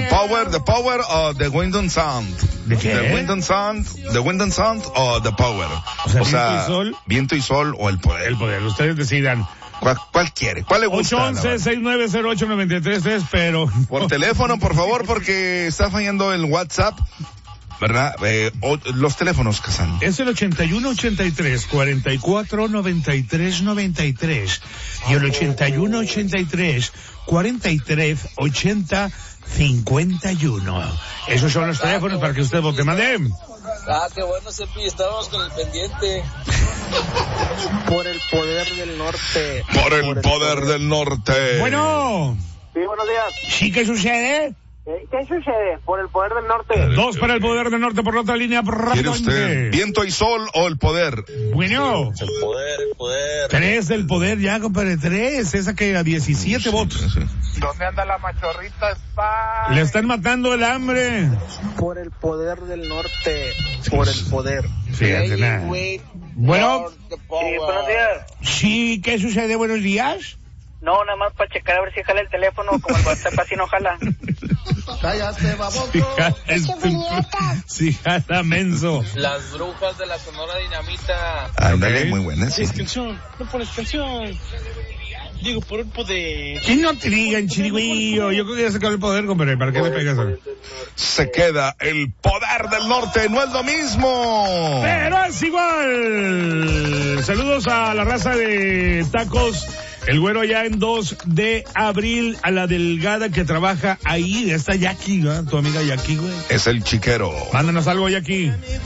The Power o The Wind and Sound. ¿De qué? The Wind and Sound o The Power. O sea, Viento y Sol o El Poder. El Poder, ustedes decidan. ¿Cuál quiere? ¿Cuál le gusta? 811-6908-933, pero... Por teléfono, por favor, porque está fallando el WhatsApp, ¿verdad? Los teléfonos, Kazan. Es el 8183-4493-93 y el 8183-4380-51. Esos son los teléfonos para que usted vote. Mande. Qué bueno, Cepi, estábamos con el pendiente. Por el poder del norte. Por el poder del norte. Bueno. Sí, buenos días. ¿Sí qué sucede? ¿Qué sucede? Por el poder del norte. 2 para el poder del norte por la otra línea. ¿Quiere usted Viento y Sol o El Poder? Bueno. El poder. 3 del poder ya, compadre. 3. Esa que a 17 votos. Sí. ¿Dónde anda la machorrita? Le están matando el hambre. Por el poder del norte. Por el poder. Fíjate nada. Bueno. Sí, buenos días. Sí, ¿qué sucede? Buenos días. No, nada más para checar a ver si jala el teléfono, como el WhatsApp así no jala. Cállate, baboso. Sí, jala menso. Las brujas de la Sonora Dinamita. Ándale, muy buena, sí. Canción, no pones canción. Digo, por el poder. Que no te digan, chirigüillo. Yo creo que ya se acabó el poder, compadre. ¿Para qué me pegas? Se queda El Poder del Norte, no es lo mismo. Pero es igual. Saludos a la raza de tacos. El Güero ya en 2 de abril, a la delgada que trabaja ahí. Está Jackie, ¿no? Tu amiga Jackie, güey. Es el chiquero. Mándanos algo, Jackie.